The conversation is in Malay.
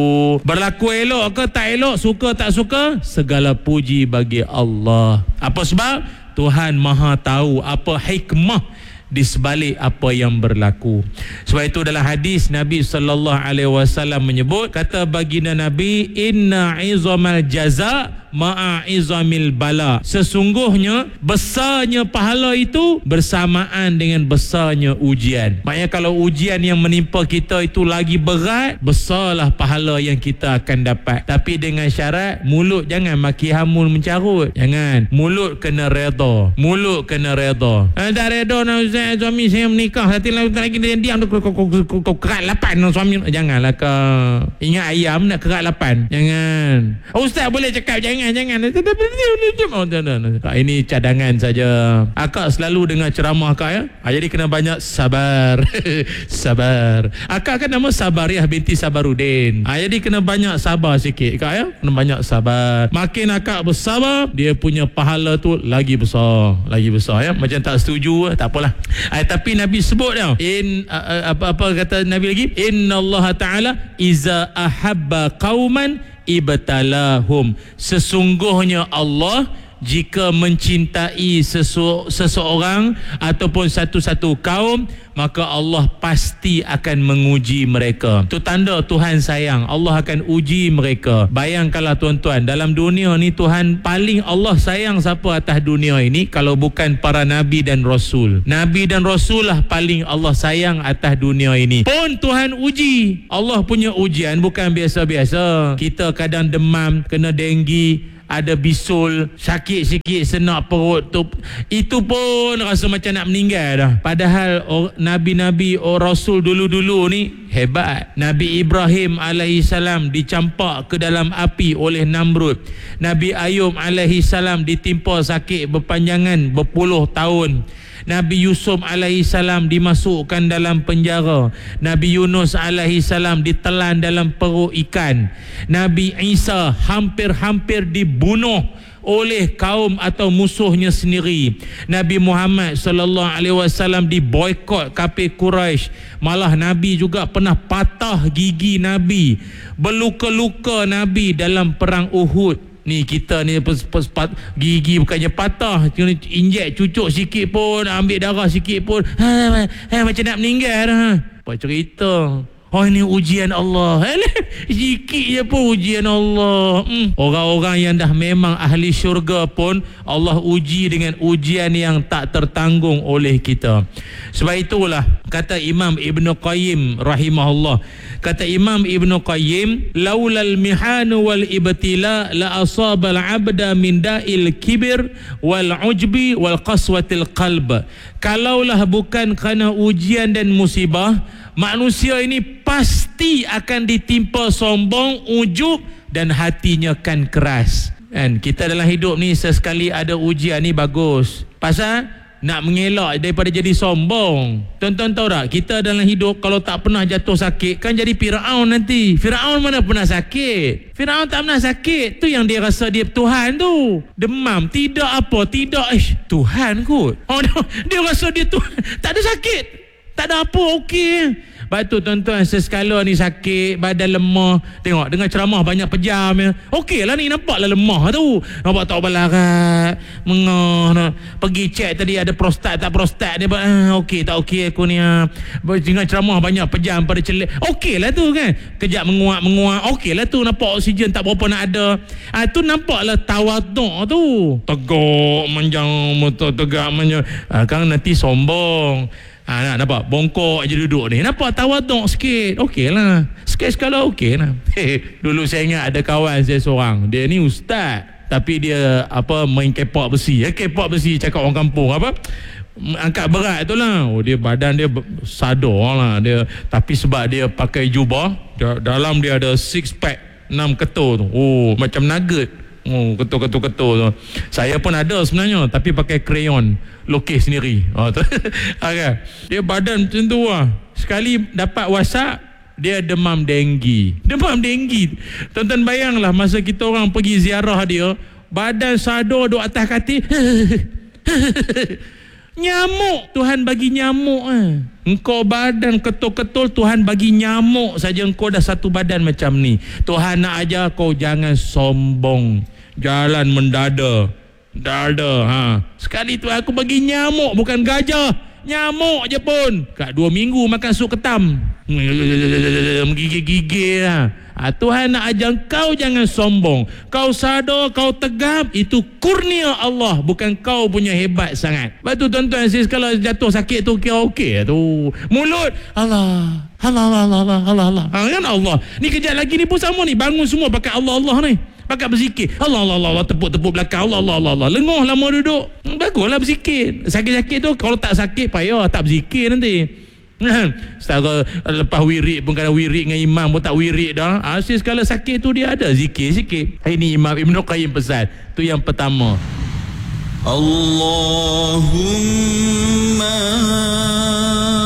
Berlaku elok ke tak elok, suka tak suka, segala puji bagi Allah. Apa sebab? Tuhan Maha tahu apa hikmah di sebalik apa yang berlaku. Sebab itu dalam hadis Nabi SAW menyebut, kata baginda Nabi, inna izamal jaza ma'a izamil bala. Sesungguhnya besarnya pahala itu bersamaan dengan besarnya ujian. Maknanya kalau ujian yang menimpa kita itu lagi berat, besarlah pahala yang kita akan dapat. Tapi dengan syarat, mulut jangan maki hamun mencarut. Jangan. Mulut kena redha. Mulut kena redha. Tak redha nak suami saya menikah, nanti lagi dia diam kau kerat lapan suami. Janganlah kau. Ingat ayam nak kerat lapan. Jangan. Ustaz boleh cakap jangan. Ini cadangan saja. Akak selalu dengar ceramah akak ya. Jadi kena banyak sabar. Sabar. Akak kan nama Sabariah binti Sabarudin. Jadi kena banyak sabar sikit kak ya. Kena banyak sabar. Makin akak bersabar, dia punya pahala tu lagi besar. Lagi besar ya. Macam tak setuju, tak apalah. Tapi Nabi sebut tau. Apa kata Nabi lagi? Inna Allah Ta'ala iza ahabba qauman ibtalahum. Sesungguhnya Allah jika mencintai seseorang ataupun satu-satu kaum, maka Allah pasti akan menguji mereka. Itu tanda Tuhan sayang. Allah akan uji mereka. Bayangkanlah tuan-tuan, dalam dunia ni Tuhan paling Allah sayang siapa atas dunia ini kalau bukan para Nabi dan Rasul. Nabi dan Rasul lah paling Allah sayang atas dunia ini. Pun Tuhan uji. Allah punya ujian bukan biasa-biasa. Kita kadang demam, kena denggi, ada bisul, sakit sikit, senak perut tu, itu pun rasa macam nak meninggal dah. Padahal Nabi-Nabi Rasul dulu-dulu ni hebat. Nabi Ibrahim alaihissalam dicampak ke dalam api oleh Namrud. Nabi Ayub alaihissalam ditimpa sakit berpanjangan berpuluh tahun. Nabi Yusuf alaihissalam dimasukkan dalam penjara. Nabi Yunus alaihissalam ditelan dalam perut ikan. Nabi Isa hampir-hampir dibunuh oleh kaum atau musuhnya sendiri. Nabi Muhammad sallallahu alaihi wasallam diboikot kafir Quraisy. Malah Nabi juga pernah patah gigi Nabi. Berluka-luka Nabi dalam perang Uhud. Ni kita ni gigi bukannya patah, injek cucuk sikit pun, ambil darah sikit pun macam nak meninggal dah. Apa cerita? Oh, ini ujian Allah. Sikit je pun ujian Allah. Orang-orang yang dah memang ahli syurga pun Allah uji dengan ujian yang tak tertanggung oleh kita. Sebab itulah kata Imam Ibn Qayyim rahimahullah. Kata Imam Ibn Qayyim, laulal mihanu wal ibtila la asabal abda min da'il kibir wal ujbi wal qaswatil qalb. Kalaulah bukan kerana ujian dan musibah, manusia ini pasti akan ditimpa sombong, ujub dan hatinya kan keras. Kan kita dalam hidup ni sesekali ada ujian ni bagus. Pasal nak mengelak daripada jadi sombong. Tuan-tuan tahu tak, kita dalam hidup kalau tak pernah jatuh sakit kan jadi Firaun nanti. Firaun mana pernah sakit? Firaun tak pernah sakit. Tu yang dia rasa dia Tuhan tu. Demam, tidak apa, tidak Tuhan kot. Dia rasa dia Tuhan. Tak ada sakit, tak ada apa, okey. Lepas tu tuan-tuan, sesekala ni sakit, badan lemah, tengok dengar ceramah banyak pejam ya. Okey lah ni, nampaklah lemah tu. Nampak tak balarat, mengah. Pergi cek tadi ada prostat tak prostat. Dia okey tak okey aku ni. Dengar ceramah banyak pejam pada celik. Okey lah tu kan. Kejap menguat. Okey lah tu, nampak oksigen tak berapa nak ada. Tu nampaklah tawaduk tu. Tegak manjang, tegak manjang. Kan nanti sombong. Nampak bongkok je duduk ni. Nampak tawaduk sikit. Okey lah. Sekali-sekala okey lah. Dulu saya ingat ada kawan saya seorang. Dia ni ustaz, tapi dia main kepak besi. Kepak besi cakap orang kampung angkat berat tu lah. Dia badan dia sadar lah dia. Tapi sebab dia pakai jubah, dalam dia ada 6 pack, 6 ketul tu. Macam nugget. Ketul-ketul tu. Saya pun ada sebenarnya, tapi pakai krayon, lukis sendiri. Okay. Dia badan macam tu lah. Sekali dapat WhatsApp, dia demam denggi. Tonton bayanglah masa kita orang pergi ziarah dia, badan sadar duduk atas katil. Nyamuk Tuhan bagi nyamuk. Engkau badan ketul-ketul, Tuhan bagi nyamuk saja. Engkau dah satu badan macam ni. Tuhan nak ajar kau jangan sombong, jalan mendada. Sekali tu aku bagi nyamuk, bukan gajah, nyamuk je pun. Kat 2 minggu makan sup ketam, gigil-gigil lah. Tuhan nak ajar kau jangan sombong. Kau sadar, kau tegap, itu kurnia Allah, bukan kau punya hebat sangat. Lepas tu tuan-tuan sis, kalau jatuh sakit tu kira okey tu. Mulut Allah kan Allah. Ni kejap lagi ni pun sama ni, bangun semua pakai Allah ni. Pakai berzikir Allah, tepuk-tepuk belakang Allah. Lenguh lama duduk. Baguslah berzikir. Sakit-sakit tu, kalau tak sakit payah tak berzikir nanti. Setara lepas wirid pun, kalau wirid dengan imam pun tak wirid dah. Asis kalau sakit tu dia ada zikir sikit. Hari ni Imam Ibn Qayyim pesan. Tu yang pertama. Allahumma